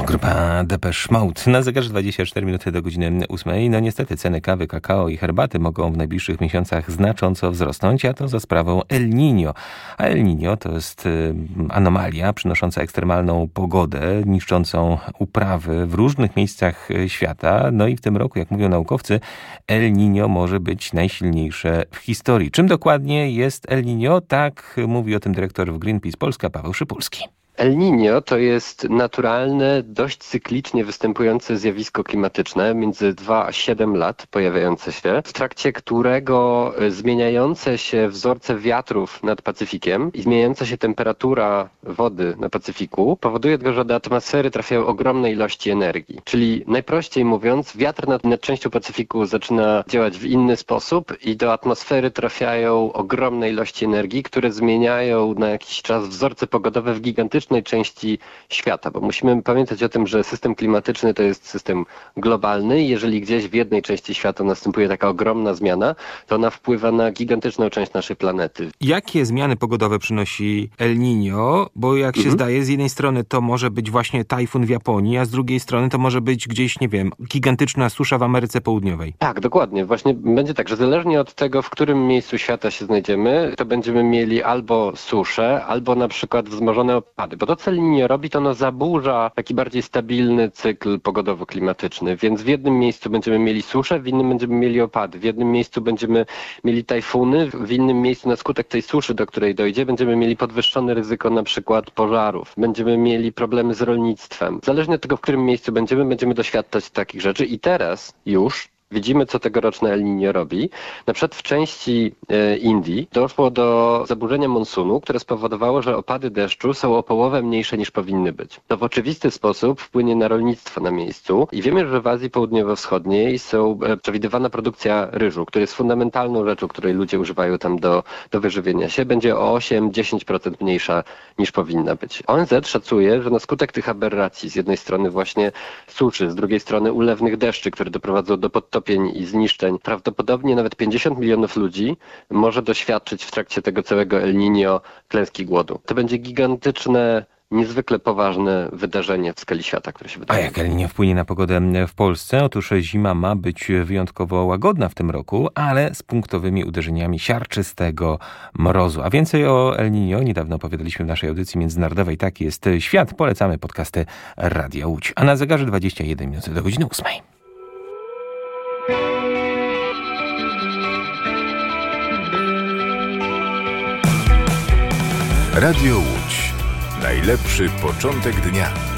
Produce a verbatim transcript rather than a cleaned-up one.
Grupa Depeche Mode. Na zegarze dwadzieścia cztery minuty do godziny ósmej. No niestety ceny kawy, kakao i herbaty mogą w najbliższych miesiącach znacząco wzrosnąć, a to za sprawą El Niño. A El Niño to jest anomalia przynosząca ekstremalną pogodę, niszczącą uprawy w różnych miejscach świata. No i w tym roku, jak mówią naukowcy, El Niño może być najsilniejsze w historii. Czym dokładnie jest El Niño? Tak mówi o tym dyrektor w Greenpeace Polska Paweł Szypulski. El Niño to jest naturalne, dość cyklicznie występujące zjawisko klimatyczne, między dwa a siedem lat pojawiające się, w trakcie którego zmieniające się wzorce wiatrów nad Pacyfikiem i zmieniająca się temperatura wody na Pacyfiku powoduje, że do atmosfery trafiają ogromne ilości energii. Czyli najprościej mówiąc, wiatr nad, nad częścią Pacyfiku zaczyna działać w inny sposób i do atmosfery trafiają ogromne ilości energii, które zmieniają na jakiś czas wzorce pogodowe w gigantycznym części świata, bo musimy pamiętać o tym, że system klimatyczny to jest system globalny i jeżeli gdzieś w jednej części świata następuje taka ogromna zmiana, to ona wpływa na gigantyczną część naszej planety. Jakie zmiany pogodowe przynosi El Niño? Bo jak się mhm. zdaje, z jednej strony to może być właśnie tajfun w Japonii, a z drugiej strony to może być gdzieś, nie wiem, gigantyczna susza w Ameryce Południowej. Tak, dokładnie. Właśnie będzie tak, że zależnie od tego, w którym miejscu świata się znajdziemy, to będziemy mieli albo suszę, albo na przykład wzmożone opady. Bo to, co El Niño robi, to ono zaburza taki bardziej stabilny cykl pogodowo-klimatyczny, więc w jednym miejscu będziemy mieli suszę, w innym będziemy mieli opady, w jednym miejscu będziemy mieli tajfuny, w innym miejscu na skutek tej suszy, do której dojdzie, będziemy mieli podwyższone ryzyko na przykład pożarów, będziemy mieli problemy z rolnictwem. Zależnie od tego, w którym miejscu będziemy, będziemy doświadczać takich rzeczy i teraz już widzimy, co tegoroczne El Niño robi. Na przykład w części e, Indii doszło do zaburzenia monsunu, które spowodowało, że opady deszczu są o połowę mniejsze niż powinny być. To w oczywisty sposób wpłynie na rolnictwo na miejscu i wiemy, że w Azji Południowo-Wschodniej są e, przewidywana produkcja ryżu, który jest fundamentalną rzeczą, której ludzie używają tam do, do wyżywienia się, będzie o osiem do dziesięciu procent mniejsza niż powinna być. O N Z szacuje, że na skutek tych aberracji, z jednej strony właśnie suszy, z drugiej strony ulewnych deszczy, które doprowadzą do podtopienia i zniszczeń, prawdopodobnie nawet pięćdziesiąt milionów ludzi może doświadczyć w trakcie tego całego El Niño klęski głodu. To będzie gigantyczne, niezwykle poważne wydarzenie w skali świata, które się wydarzy. A jak El Niño wpłynie na pogodę w Polsce? Otóż zima ma być wyjątkowo łagodna w tym roku, ale z punktowymi uderzeniami siarczystego mrozu. A więcej o El Niño niedawno opowiadaliśmy w naszej audycji międzynarodowej. Taki jest świat. Polecamy podcasty Radia Łódź. A na zegarze dwadzieścia jeden minut do godziny ósmej. Radio Łódź. Najlepszy początek dnia.